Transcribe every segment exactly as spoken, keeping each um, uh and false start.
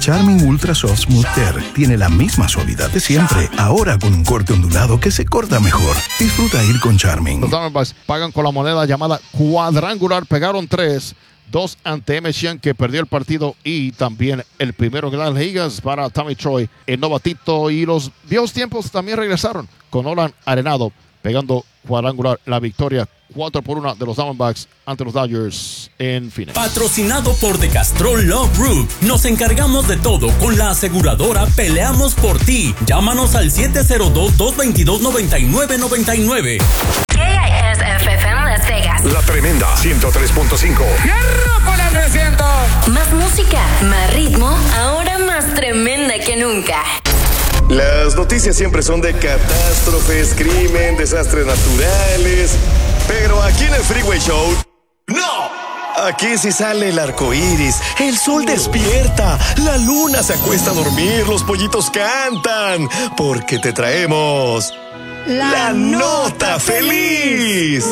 Charmin Ultra Soft Smooth Tear tiene la misma suavidad de siempre, ahora con un corte ondulado que se corta mejor. Disfruta ir con Charmin. Los Diamondbacks pagan con la moneda llamada cuadrangular. Pegaron tres. Dos ante M. Xian, que perdió el partido, y también el primero que dan las ligas para Tommy Troy, el novatito, y los viejos tiempos también regresaron con Nolan Arenado pegando cuadrangular. La victoria cuatro por uno de los Diamondbacks ante los Dodgers en Phoenix. Patrocinado por The Castrol Love Group. Nos encargamos de todo. Con la aseguradora peleamos por ti. Llámanos al siete cero dos, dos dos dos, nueve nueve nueve nueve. K I S F M Las Vegas. La Tremenda ciento tres punto cinco. ¡Hierro por el trescientos! Más música, más ritmo, ahora más tremenda que nunca. Las noticias siempre son de catástrofes, crimen, desastres naturales. Pero aquí en el Freeway Show, ¡no! Aquí sí sale el arco iris, el sol despierta, la luna se acuesta a dormir, los pollitos cantan. Porque te traemos la, la nota feliz.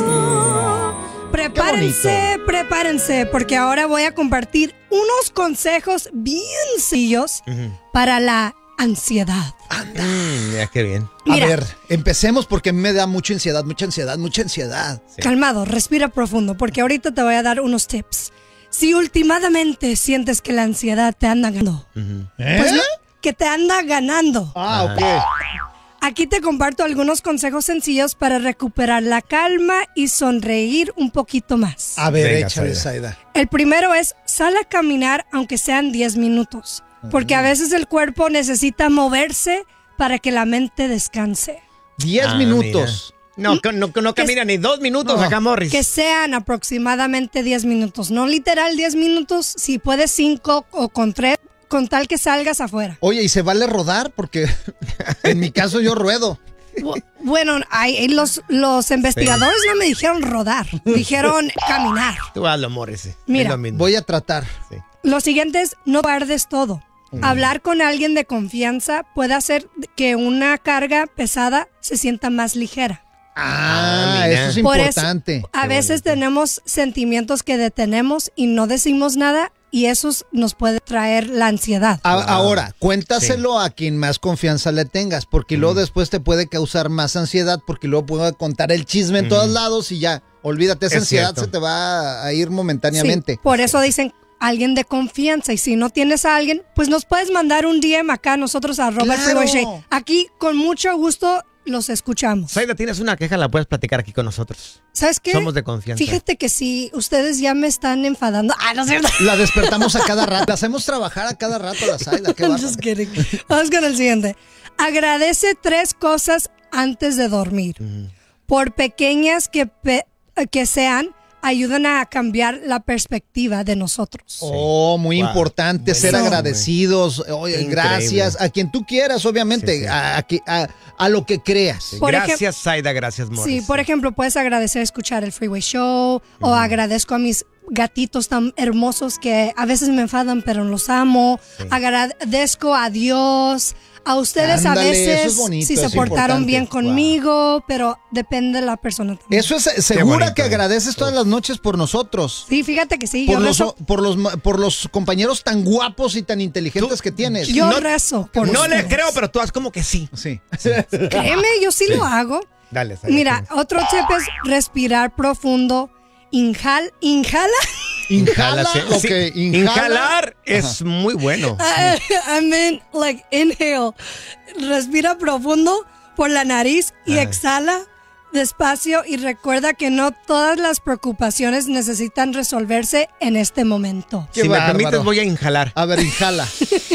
Prepárense, prepárense, porque ahora voy a compartir unos consejos bien sencillos uh-huh. para la ansiedad. Anda. Mm, ya, qué bien. Mira, a ver, empecemos porque me da mucha ansiedad, mucha ansiedad, mucha ansiedad. Sí. Calmado, respira profundo, porque ahorita te voy a dar unos tips. Si últimamente sientes que la ansiedad te anda ganando, uh-huh. ¿Eh? pues no, que te anda ganando. Ah, ok. Aquí te comparto algunos consejos sencillos para recuperar la calma y sonreír un poquito más. A ver, Venga, échale, Saida. El primero es, sal a caminar aunque sean diez minutos. Porque a veces el cuerpo necesita moverse para que la mente descanse. Diez ah, minutos. No, no, no, no camina ni dos minutos no. acá, Morris. Que sean aproximadamente diez minutos. No literal diez minutos, si puedes cinco o con tres, con tal que salgas afuera. Oye, ¿y se vale rodar? Porque en mi caso yo ruedo. Bueno, hay, los, los investigadores sí. no me dijeron rodar, dijeron caminar. Tú hazlo, Morris. Mira, voy a tratar. Sí. Lo siguiente es, no guardes todo. Mm. Hablar con alguien de confianza puede hacer que una carga pesada se sienta más ligera. Ah, eso es Por importante. Eso, a Qué veces bonito. Tenemos sentimientos que detenemos y no decimos nada, y eso nos puede traer la ansiedad. A, ahora, cuéntaselo sí. a quien más confianza le tengas, porque mm. luego después te puede causar más ansiedad, porque luego puede contar el chisme en mm. todos lados y ya, olvídate, esa es ansiedad cierto. Se te va a ir momentáneamente. Sí, por eso dicen alguien de confianza, y si no tienes a alguien, pues nos puedes mandar un D M acá a nosotros a Robert claro. Freeway. Aquí con mucho gusto los escuchamos. Saida, tienes una queja, la puedes platicar aquí con nosotros. ¿Sabes qué? Somos de confianza. Fíjate que si ustedes ya me están enfadando. Ah, no es cierto. La despertamos a cada rato, la hacemos trabajar a cada rato a la Saida. Qué I'm just kidding. Vamos con el siguiente. Agradece tres cosas antes de dormir. Mm. Por pequeñas que, pe que sean, ayudan a cambiar la perspectiva de nosotros. Oh, muy wow. importante, ser Eso. agradecidos. Oye, gracias a quien tú quieras, obviamente, sí, sí. A, a, a, a lo que creas. Sí. Gracias, Saida, gracias, Morris. Sí, por ejemplo, puedes agradecer escuchar el Freeway Show, mm. o agradezco a mis gatitos tan hermosos que a veces me enfadan, pero los amo. Sí. Agradezco a Dios. A ustedes Ándale, a veces bonito, si se portaron importante. Bien conmigo, wow. pero depende de la persona también. Eso es segura bonito, que agradeces todas las noches por nosotros. Sí, fíjate que sí. Por, yo los, rezo. por, los, por los compañeros tan guapos y tan inteligentes ¿Tú? que tienes. Yo no, rezo por No ustedes. le creo, pero tú haz como que sí. Sí. Créeme, yo sí, sí. lo hago. Dale, Saida. Mira, otro tip es respirar profundo. Inhal, inhala. Inhala, sí. okay, sí. inhala. Inhalar es muy bueno. I, I mean, like, inhale. Respira profundo por la nariz y Ay. exhala despacio, y recuerda que no todas las preocupaciones necesitan resolverse en este momento. Si me permites, voy a inhalar. A ver, inhala.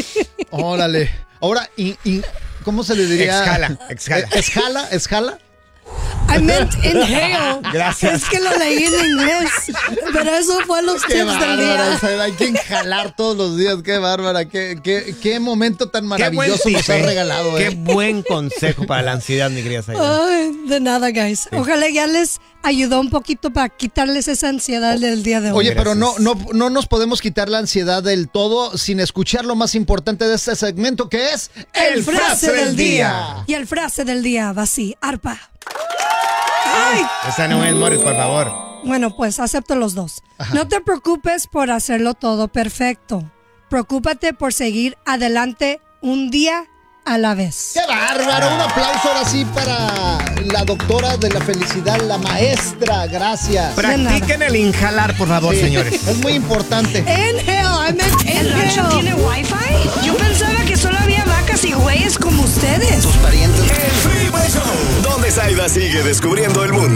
Órale. Ahora, in, in, ¿cómo se le diría? Exhala, exhala. Exhala, exhala. I meant inhale. Gracias. Es que lo leí en inglés. Pero eso fue los qué tips bárbara, del día. O sea, hay que inhalar todos los días. Qué bárbara. Qué, qué, qué momento tan maravilloso nos ha regalado. Qué eh. buen consejo para la ansiedad, mi querida Saida. Ay, de nada, guys. Sí. Ojalá ya les ayudó un poquito para quitarles esa ansiedad del día de hoy. Oye, pero no, no, no nos podemos quitar la ansiedad del todo sin escuchar lo más importante de este segmento, que es el, el frase, frase del, del día. día. Y el frase del día va así, arpa. Ay. Esa no es, Morris, por favor. Bueno, pues acepto los dos. Ajá. No te preocupes por hacerlo todo perfecto. Preocúpate por seguir adelante un día a la vez. ¡Qué bárbaro! Un aplauso ahora sí para la doctora de la felicidad, la maestra. Gracias. Practiquen el inhalar, por favor, sí, señores. Es muy importante. Inhale, I meant ¿El rancho tiene wifi? Yo pensaba que solo había vacas y güeyes como ustedes. Tus parientes. El Freeway Show, donde Zayda sigue descubriendo el mundo